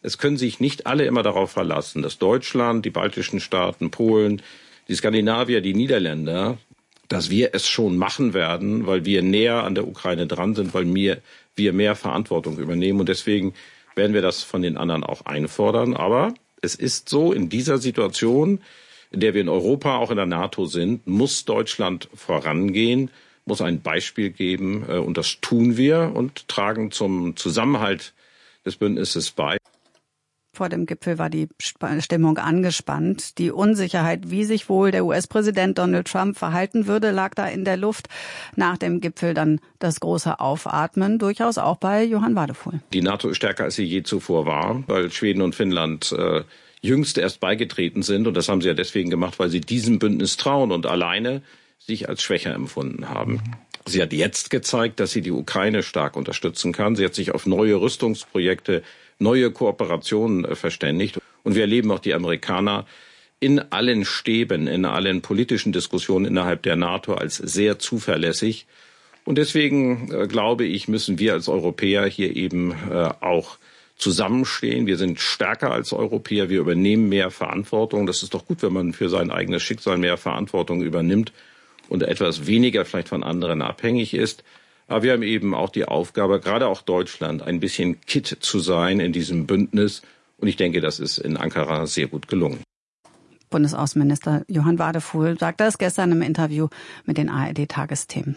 Es können sich nicht alle immer darauf verlassen, dass Deutschland, die baltischen Staaten, Polen, die Skandinavier, die Niederländer, dass wir es schon machen werden, weil wir näher an der Ukraine dran sind, weil wir, wir mehr Verantwortung übernehmen. Und deswegen werden wir das von den anderen auch einfordern. Aber es ist so, in dieser Situation, in der wir in Europa, auch in der NATO sind, muss Deutschland vorangehen, muss ein Beispiel geben. Und das tun wir und tragen zum Zusammenhalt des Bündnisses bei. Vor dem Gipfel war die Stimmung angespannt. Die Unsicherheit, wie sich wohl der U S-Präsident Donald Trump verhalten würde, lag da in der Luft. Nach dem Gipfel dann das große Aufatmen, durchaus auch bei Johann Wadefuhl. Die NATO ist stärker, als sie je zuvor war, weil Schweden und Finnland äh, jüngst erst beigetreten sind. Und das haben sie ja deswegen gemacht, weil sie diesem Bündnis trauen und alleine sich als schwächer empfunden haben. Sie hat jetzt gezeigt, dass sie die Ukraine stark unterstützen kann. Sie hat sich auf neue Rüstungsprojekte, neue Kooperationen verständigt. Und wir erleben auch die Amerikaner in allen Stäben, in allen politischen Diskussionen innerhalb der NATO als sehr zuverlässig. Und deswegen, äh, glaube ich, müssen wir als Europäer hier eben äh, auch zusammenstehen. Wir sind stärker als Europäer. Wir übernehmen mehr Verantwortung. Das ist doch gut, wenn man für sein eigenes Schicksal mehr Verantwortung übernimmt und etwas weniger vielleicht von anderen abhängig ist. Aber wir haben eben auch die Aufgabe, gerade auch Deutschland, ein bisschen Kitt zu sein in diesem Bündnis. Und ich denke, das ist in Ankara sehr gut gelungen. Bundesaußenminister Johann Wadefuhl sagte es gestern im Interview mit den A R D-Tagesthemen.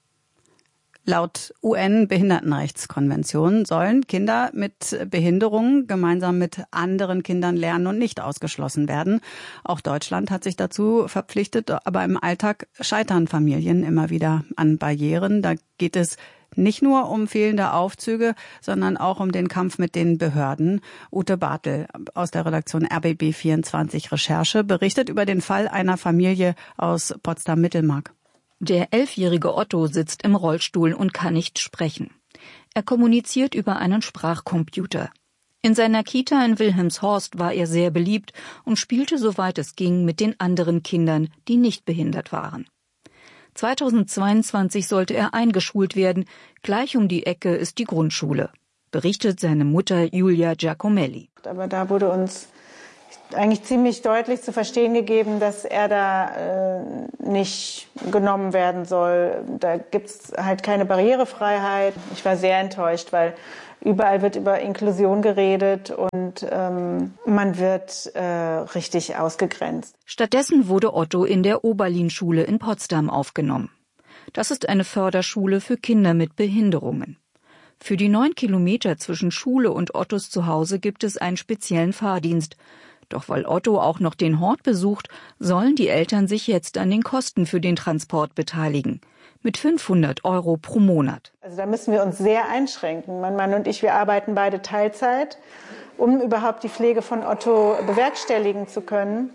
Laut U N-Behindertenrechtskonvention sollen Kinder mit Behinderungen gemeinsam mit anderen Kindern lernen und nicht ausgeschlossen werden. Auch Deutschland hat sich dazu verpflichtet, aber im Alltag scheitern Familien immer wieder an Barrieren. Da geht es nicht nur um fehlende Aufzüge, sondern auch um den Kampf mit den Behörden. Ute Bartel aus der Redaktion R B B vierundzwanzig Recherche berichtet über den Fall einer Familie aus Potsdam-Mittelmark. Der elfjährige Otto sitzt im Rollstuhl und kann nicht sprechen. Er kommuniziert über einen Sprachcomputer. In seiner Kita in Wilhelmshorst war er sehr beliebt und spielte, soweit es ging, mit den anderen Kindern, die nicht behindert waren. zweitausendzweiundzwanzig sollte er eingeschult werden. Gleich um die Ecke ist die Grundschule, berichtet seine Mutter Julia Giacomelli. Aber da wurde uns eigentlich ziemlich deutlich zu verstehen gegeben, dass er da äh, nicht genommen werden soll. Da gibt's halt keine Barrierefreiheit. Ich war sehr enttäuscht, weil überall wird über Inklusion geredet und ähm, man wird äh, richtig ausgegrenzt. Stattdessen wurde Otto in der Oberlin-Schule in Potsdam aufgenommen. Das ist eine Förderschule für Kinder mit Behinderungen. Für die neun Kilometer zwischen Schule und Ottos Zuhause gibt es einen speziellen Fahrdienst. Doch weil Otto auch noch den Hort besucht, sollen die Eltern sich jetzt an den Kosten für den Transport beteiligen. Mit fünfhundert Euro pro Monat. Also da müssen wir uns sehr einschränken. Mein Mann und ich, wir arbeiten beide Teilzeit, um überhaupt die Pflege von Otto bewerkstelligen zu können.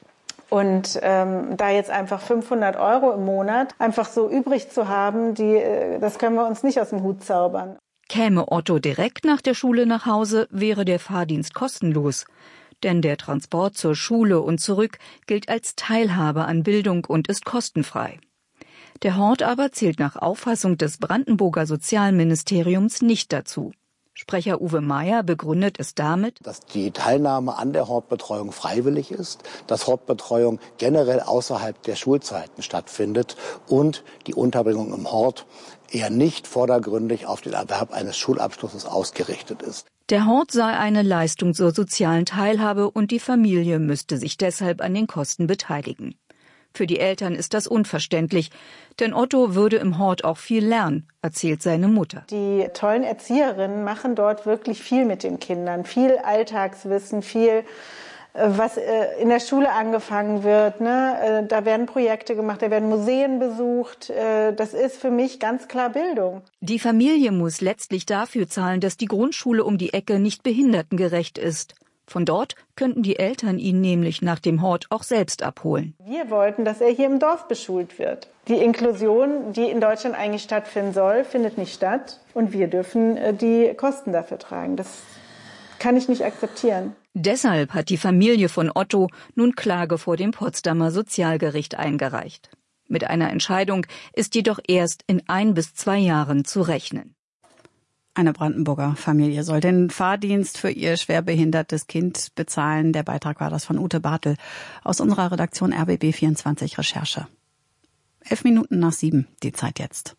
Und ähm, da jetzt einfach fünfhundert Euro im Monat einfach so übrig zu haben, die, das können wir uns nicht aus dem Hut zaubern. Käme Otto direkt nach der Schule nach Hause, wäre der Fahrdienst kostenlos. Denn der Transport zur Schule und zurück gilt als Teilhabe an Bildung und ist kostenfrei. Der Hort aber zählt nach Auffassung des Brandenburger Sozialministeriums nicht dazu. Sprecher Uwe Meyer begründet es damit, dass die Teilnahme an der Hortbetreuung freiwillig ist, dass Hortbetreuung generell außerhalb der Schulzeiten stattfindet und die Unterbringung im Hort eher nicht vordergründig auf den Erwerb eines Schulabschlusses ausgerichtet ist. Der Hort sei eine Leistung zur sozialen Teilhabe und die Familie müsste sich deshalb an den Kosten beteiligen. Für die Eltern ist das unverständlich, denn Otto würde im Hort auch viel lernen, erzählt seine Mutter. Die tollen Erzieherinnen machen dort wirklich viel mit den Kindern, viel Alltagswissen, viel, was in der Schule angefangen wird. Ne? Da werden Projekte gemacht, da werden Museen besucht. Das ist für mich ganz klar Bildung. Die Familie muss letztlich dafür zahlen, dass die Grundschule um die Ecke nicht behindertengerecht ist. Von dort könnten die Eltern ihn nämlich nach dem Hort auch selbst abholen. Wir wollten, dass er hier im Dorf beschult wird. Die Inklusion, die in Deutschland eigentlich stattfinden soll, findet nicht statt. Und wir dürfen die Kosten dafür tragen. Das kann ich nicht akzeptieren. Deshalb hat die Familie von Otto nun Klage vor dem Potsdamer Sozialgericht eingereicht. Mit einer Entscheidung ist jedoch erst in ein bis zwei Jahren zu rechnen. Eine Brandenburger Familie soll den Fahrdienst für ihr schwerbehindertes Kind bezahlen. Der Beitrag war das von Ute Bartel aus unserer Redaktion R B B vierundzwanzig Recherche. Elf Minuten nach sieben, die Zeit jetzt.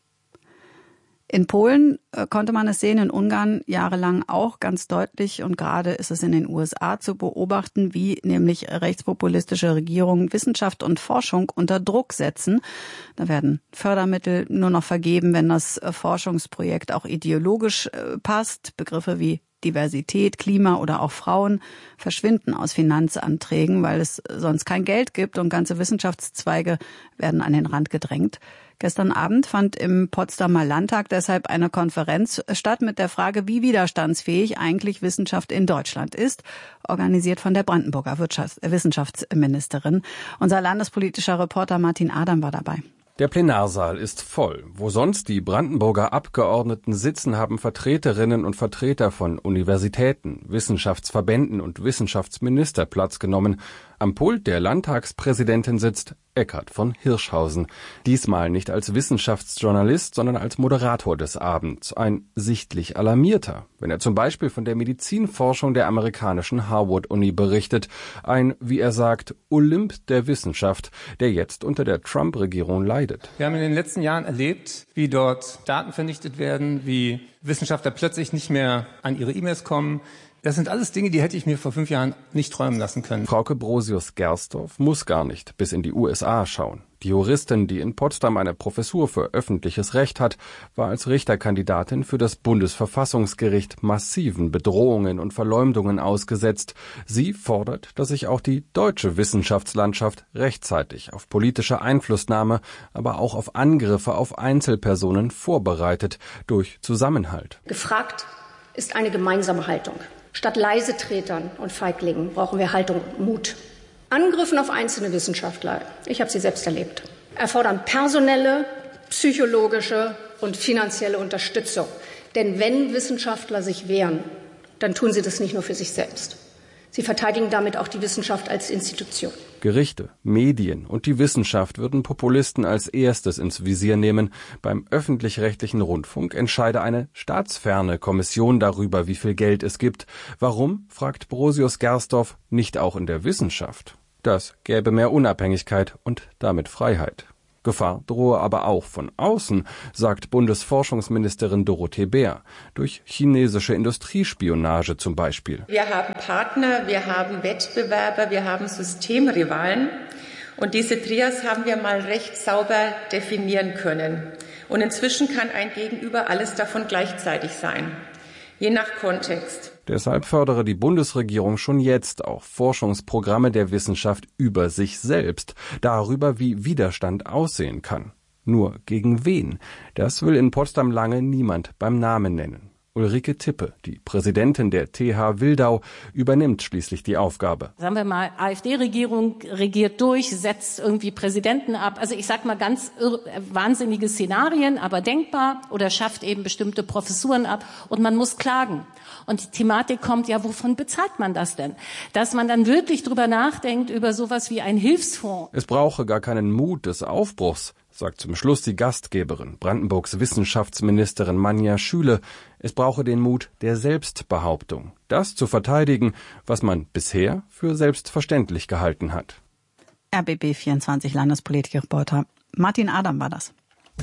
In Polen äh, konnte man es sehen, in Ungarn jahrelang auch ganz deutlich, und gerade ist es in den U S A zu beobachten, wie nämlich rechtspopulistische Regierungen Wissenschaft und Forschung unter Druck setzen. Da werden Fördermittel nur noch vergeben, wenn das äh, Forschungsprojekt auch ideologisch äh, passt. Begriffe wie Diversität, Klima oder auch Frauen verschwinden aus Finanzanträgen, weil es sonst kein Geld gibt und ganze Wissenschaftszweige werden an den Rand gedrängt. Gestern Abend fand im Potsdamer Landtag deshalb eine Konferenz statt mit der Frage, wie widerstandsfähig eigentlich Wissenschaft in Deutschland ist, organisiert von der Brandenburger Wirtschafts- Wissenschaftsministerin. Unser landespolitischer Reporter Martin Adam war dabei. Der Plenarsaal ist voll. Wo sonst die Brandenburger Abgeordneten sitzen, haben Vertreterinnen und Vertreter von Universitäten, Wissenschaftsverbänden und Wissenschaftsminister Platz genommen. Am Pult der Landtagspräsidentin sitzt Eckhard von Hirschhausen. Diesmal nicht als Wissenschaftsjournalist, sondern als Moderator des Abends. Ein sichtlich alarmierter, wenn er zum Beispiel von der Medizinforschung der amerikanischen Harvard-Uni berichtet. Ein, wie er sagt, Olymp der Wissenschaft, der jetzt unter der Trump-Regierung leidet. Wir haben in den letzten Jahren erlebt, wie dort Daten vernichtet werden, wie Wissenschaftler plötzlich nicht mehr an ihre E-Mails kommen. Das sind alles Dinge, die hätte ich mir vor fünf Jahren nicht träumen lassen können. Frauke Brosius-Gersdorf muss gar nicht bis in die U S A schauen. Die Juristin, die in Potsdam eine Professur für öffentliches Recht hat, war als Richterkandidatin für das Bundesverfassungsgericht massiven Bedrohungen und Verleumdungen ausgesetzt. Sie fordert, dass sich auch die deutsche Wissenschaftslandschaft rechtzeitig auf politische Einflussnahme, aber auch auf Angriffe auf Einzelpersonen vorbereitet durch Zusammenhalt. Gefragt ist eine gemeinsame Haltung. Statt Leisetretern und Feiglingen brauchen wir Haltung und Mut. Angriffen auf einzelne Wissenschaftler, ich habe sie selbst erlebt, erfordern personelle, psychologische und finanzielle Unterstützung. Denn wenn Wissenschaftler sich wehren, dann tun sie das nicht nur für sich selbst. Sie verteidigen damit auch die Wissenschaft als Institution. Gerichte, Medien und die Wissenschaft würden Populisten als erstes ins Visier nehmen. Beim öffentlich-rechtlichen Rundfunk entscheide eine staatsferne Kommission darüber, wie viel Geld es gibt. Warum, fragt Brosius-Gersdorf, nicht auch in der Wissenschaft? Das gäbe mehr Unabhängigkeit und damit Freiheit. Gefahr drohe aber auch von außen, sagt Bundesforschungsministerin Dorothee Bär, durch chinesische Industriespionage zum Beispiel. Wir haben Partner, wir haben Wettbewerber, wir haben Systemrivalen und diese Trias haben wir mal recht sauber definieren können. Und inzwischen kann ein Gegenüber alles davon gleichzeitig sein, je nach Kontext. Deshalb fördere die Bundesregierung schon jetzt auch Forschungsprogramme der Wissenschaft über sich selbst, darüber, wie Widerstand aussehen kann. Nur gegen wen? Das will in Potsdam lange niemand beim Namen nennen. Ulrike Tippe, die Präsidentin der T H Wildau, übernimmt schließlich die Aufgabe. Sagen wir mal, AfD-Regierung regiert durch, setzt irgendwie Präsidenten ab. Also ich sag mal ganz irr- wahnsinnige Szenarien, aber denkbar, oder schafft eben bestimmte Professuren ab und man muss klagen. Und die Thematik kommt, ja, wovon bezahlt man das denn? Dass man dann wirklich drüber nachdenkt, über sowas wie ein Hilfsfonds. Es brauche gar keinen Mut des Aufbruchs, sagt zum Schluss die Gastgeberin, Brandenburgs Wissenschaftsministerin Manja Schüle. Es brauche den Mut der Selbstbehauptung, das zu verteidigen, was man bisher für selbstverständlich gehalten hat. R B B vierundzwanzig Landespolitikreporter Martin Adam war das.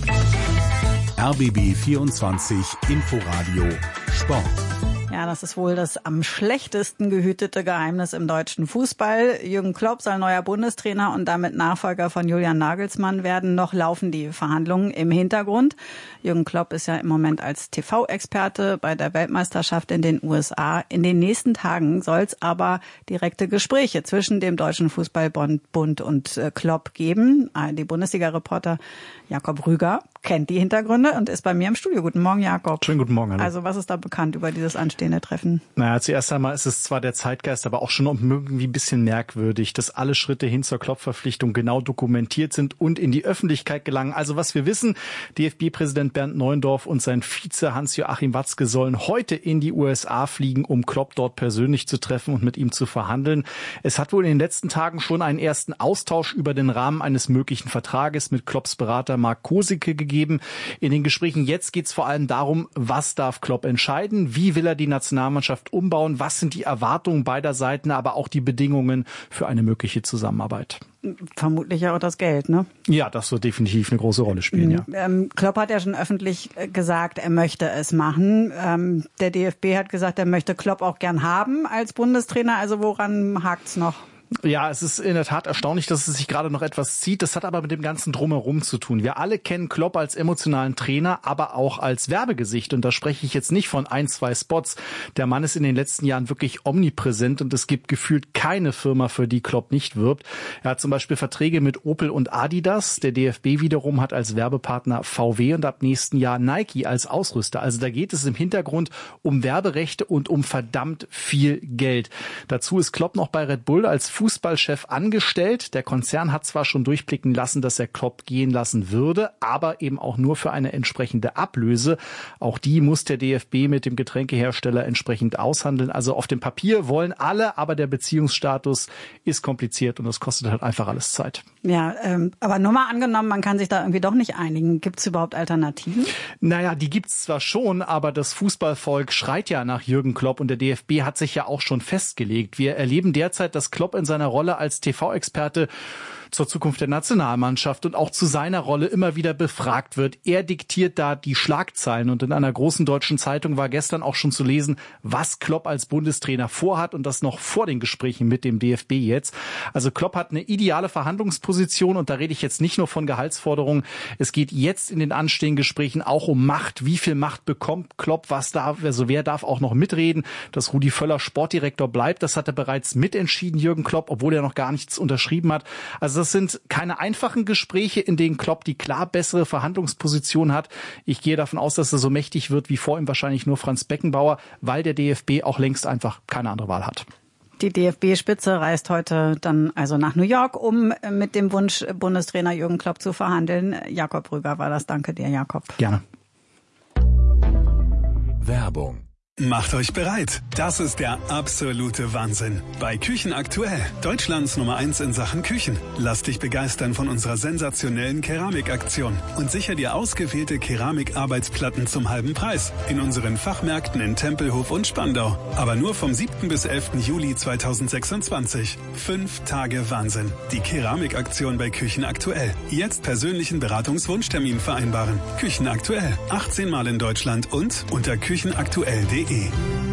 R B B vierundzwanzig Inforadio Sport. Ja, das ist wohl das am schlechtesten gehütete Geheimnis im deutschen Fußball. Jürgen Klopp soll neuer Bundestrainer und damit Nachfolger von Julian Nagelsmann werden. Noch laufen die Verhandlungen im Hintergrund. Jürgen Klopp ist ja im Moment als T V-Experte bei der Weltmeisterschaft in den U S A. In den nächsten Tagen soll es aber direkte Gespräche zwischen dem Deutschen Fußballbund und Klopp geben. Die Bundesliga-Reporter Jakob Rüger kennt die Hintergründe und ist bei mir im Studio. Guten Morgen, Jakob. Schönen guten Morgen. Hallo. Also was ist da bekannt über dieses anstehende Treffen? Naja, zuerst einmal ist es zwar der Zeitgeist, aber auch schon irgendwie ein bisschen merkwürdig, dass alle Schritte hin zur Klopp-Verpflichtung genau dokumentiert sind und in die Öffentlichkeit gelangen. Also was wir wissen, D F B-Präsident Bernd Neuendorf und sein Vize Hans-Joachim Watzke sollen heute in die U S A fliegen, um Klopp dort persönlich zu treffen und mit ihm zu verhandeln. Es hat wohl in den letzten Tagen schon einen ersten Austausch über den Rahmen eines möglichen Vertrages mit Klopps Berater Mark Kosicke gegeben. gegeben in den Gesprächen. Jetzt geht es vor allem darum, was darf Klopp entscheiden, wie will er die Nationalmannschaft umbauen, was sind die Erwartungen beider Seiten, aber auch die Bedingungen für eine mögliche Zusammenarbeit. Vermutlich ja auch das Geld, ne? Ja, das wird definitiv eine große Rolle spielen, ja. Ähm, Klopp hat ja schon öffentlich gesagt, er möchte es machen. Ähm, der D F B hat gesagt, er möchte Klopp auch gern haben als Bundestrainer. Also woran hakt's noch? Ja, es ist in der Tat erstaunlich, dass es sich gerade noch etwas zieht. Das hat aber mit dem ganzen Drumherum zu tun. Wir alle kennen Klopp als emotionalen Trainer, aber auch als Werbegesicht. Und da spreche ich jetzt nicht von ein, zwei Spots. Der Mann ist in den letzten Jahren wirklich omnipräsent und es gibt gefühlt keine Firma, für die Klopp nicht wirbt. Er hat zum Beispiel Verträge mit Opel und Adidas. Der D F B wiederum hat als Werbepartner V W und ab nächsten Jahr Nike als Ausrüster. Also da geht es im Hintergrund um Werberechte und um verdammt viel Geld. Dazu ist Klopp noch bei Red Bull als Fußballchef angestellt. Der Konzern hat zwar schon durchblicken lassen, dass er Klopp gehen lassen würde, aber eben auch nur für eine entsprechende Ablöse. Auch die muss der D F B mit dem Getränkehersteller entsprechend aushandeln. Also auf dem Papier wollen alle, aber der Beziehungsstatus ist kompliziert und das kostet halt einfach alles Zeit. Ja, ähm, aber nur mal angenommen, man kann sich da irgendwie doch nicht einigen. Gibt es überhaupt Alternativen? Naja, die gibt's zwar schon, aber das Fußballvolk schreit ja nach Jürgen Klopp und der D F B hat sich ja auch schon festgelegt. Wir erleben derzeit, dass Klopp in seiner Rolle als T V-Experte zur Zukunft der Nationalmannschaft und auch zu seiner Rolle immer wieder befragt wird. Er diktiert da die Schlagzeilen und in einer großen deutschen Zeitung war gestern auch schon zu lesen, was Klopp als Bundestrainer vorhat und das noch vor den Gesprächen mit dem D F B jetzt. Also Klopp hat eine ideale Verhandlungsposition und da rede ich jetzt nicht nur von Gehaltsforderungen. Es geht jetzt in den anstehenden Gesprächen auch um Macht. Wie viel Macht bekommt Klopp? Was darf, also wer darf auch noch mitreden? Dass Rudi Völler Sportdirektor bleibt, das hat er bereits mitentschieden, Jürgen Klopp, obwohl er noch gar nichts unterschrieben hat. Also das sind keine einfachen Gespräche, in denen Klopp die klar bessere Verhandlungsposition hat. Ich gehe davon aus, dass er so mächtig wird wie vor ihm wahrscheinlich nur Franz Beckenbauer, weil der D F B auch längst einfach keine andere Wahl hat. Die D F B-Spitze reist heute dann also nach New York, um mit dem Wunsch Bundestrainer Jürgen Klopp zu verhandeln. Jakob Rüger war das. Danke dir, Jakob. Gerne. Werbung. Macht euch bereit. Das ist der absolute Wahnsinn. Bei Küchen aktuell. Deutschlands Nummer eins in Sachen Küchen. Lass dich begeistern von unserer sensationellen Keramikaktion und sicher dir ausgewählte Keramikarbeitsplatten zum halben Preis. In unseren Fachmärkten in Tempelhof und Spandau. Aber nur vom siebten bis elften Juli zweitausendsechsundzwanzig. Fünf Tage Wahnsinn. Die Keramikaktion bei Küchen aktuell. Jetzt persönlichen Beratungswunschtermin vereinbaren. Küchen aktuell. achtzehn Mal in Deutschland und unter küchenaktuell punkt de.